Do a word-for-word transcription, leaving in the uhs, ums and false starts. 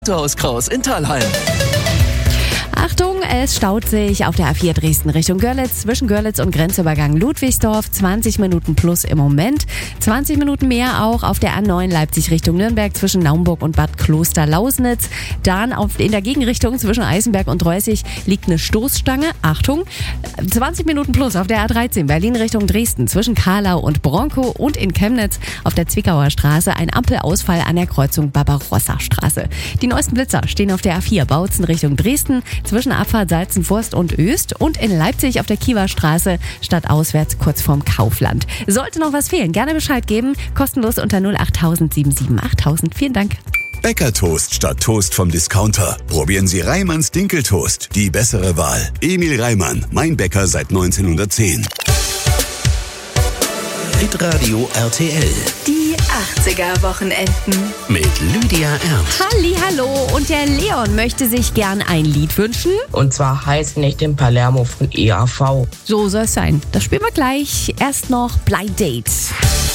Haus Kraus in Thalheim. Achtung, es staut sich auf der A vier Dresden Richtung Görlitz, zwischen Görlitz und Grenzübergang Ludwigsdorf. zwanzig Minuten plus im Moment. zwanzig Minuten mehr auch auf der A neun Leipzig Richtung Nürnberg zwischen Naumburg und Bad Kloster-Lausnitz. Dann auf, in der Gegenrichtung zwischen Eisenberg und Reußig liegt eine Stoßstange. Achtung, zwanzig Minuten plus auf der A dreizehn Berlin Richtung Dresden zwischen Karlau und Bronkow und in Chemnitz auf der Zwickauer Straße ein Ampelausfall an der Kreuzung Barbarossa-Straße. Die neuesten Blitzer stehen auf der A vier Bautzen Richtung Dresden zwischen Abfahrt Salzenforst und Öst und in Leipzig auf der Kiewer Straße stadtauswärts kurz vorm Kaufland. Sollte noch was fehlen, gerne Bescheid geben. Kostenlos unter null acht sieben sieben acht tausend. Vielen Dank. Bäckertoast statt Toast vom Discounter. Probieren Sie Reimanns Dinkeltoast. Die bessere Wahl. Emil Reimann, mein Bäcker seit neunzehnhundertzehn. Hitradio R T L. Die achtziger-Wochenenden. Mit Lydia Ernst. Hallihallo, und der Leon möchte sich gern ein Lied wünschen. Und zwar heißt nicht in Palermo von E A V. So soll es sein. Das spielen wir gleich. Erst noch Blind Date.